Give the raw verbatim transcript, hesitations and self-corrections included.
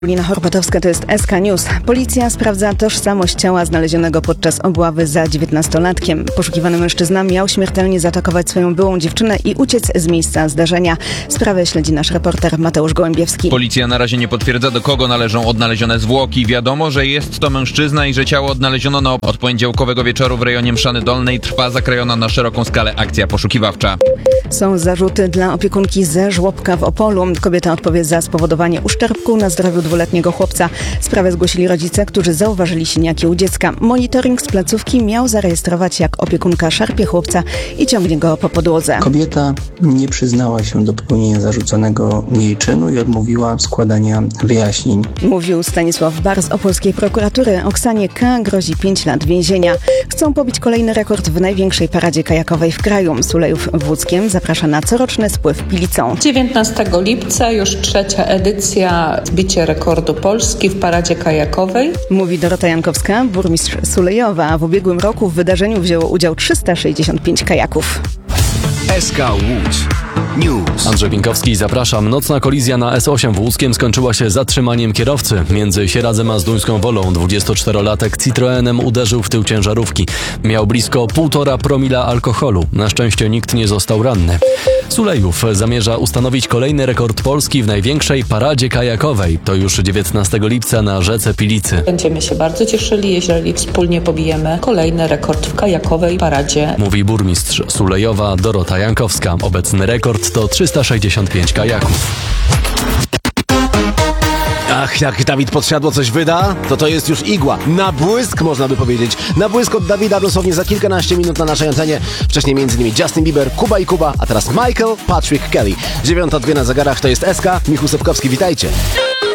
Paulina Horpatowska, to jest S K News. Policja sprawdza tożsamość ciała znalezionego podczas obławy za dziewiętnastolatkiem. Poszukiwany mężczyzna miał śmiertelnie zaatakować swoją byłą dziewczynę i uciec z miejsca zdarzenia. Sprawę śledzi nasz reporter Mateusz Gołębiewski. Policja na razie nie potwierdza, do kogo należą odnalezione zwłoki. Wiadomo, że jest to mężczyzna i że ciało odnaleziono na od poniedziałkowego wieczoru w rejonie Mszany Dolnej. Trwa zakrojona na szeroką skalę akcja poszukiwawcza. Są zarzuty dla opiekunki ze żłobka w Opolu. Kobieta odpowie za spowodowanie uszczerbku na zdrowiu dwuletniego chłopca. Sprawę zgłosili rodzice, którzy zauważyli siniaki u dziecka. Monitoring z placówki miał zarejestrować, jak opiekunka szarpie chłopca i ciągnie go po podłodze. Kobieta nie przyznała się do popełnienia zarzuconego jej czynu i odmówiła składania wyjaśnień. Mówił Stanisław Bar z opolskiej prokuratury. Oksanie K. grozi pięć lat więzienia. Chcą pobić kolejny rekord w największej paradzie kajakowej w kraju. Sulejów w Łódzkiem zaprasza na coroczny spływ Pilicą. dziewiętnastego lipca już trzecia edycja zbicie rekordu Polski w paradzie kajakowej. Mówi Dorota Jankowska, burmistrz Sulejowa. W ubiegłym roku w wydarzeniu wzięło udział trzysta sześćdziesiąt pięć kajaków. S K Łódź News. Andrzej Pinkowski, zapraszam. Nocna kolizja na S osiem w Łódzkiem skończyła się zatrzymaniem kierowcy. Między Sieradzem a Zduńską Wolą dwudziestoczterolatek Citroenem uderzył w tył ciężarówki. Miał blisko półtora promila alkoholu. Na szczęście nikt nie został ranny. Sulejów zamierza ustanowić kolejny rekord Polski w największej paradzie kajakowej. To już dziewiętnastego lipca na rzece Pilicy. Będziemy się bardzo cieszyli, jeżeli wspólnie pobijemy kolejny rekord w kajakowej paradzie. Mówi burmistrz Sulejowa Dorota Jankowska. Obecny rekord to trzysta sześćdziesiąt pięć kajaków. Ach, jak Dawid Podsiadło coś wyda, to to jest już igła. Na błysk, można by powiedzieć. Na błysk od Dawida dosłownie za kilkanaście minut na naszej antenie. Wcześniej między innymi Justin Bieber, Kuba i Kuba, a teraz Michael Patrick Kelly. dziewiąta dwie na zegarach, to jest S K. Michał Sepkowski, witajcie.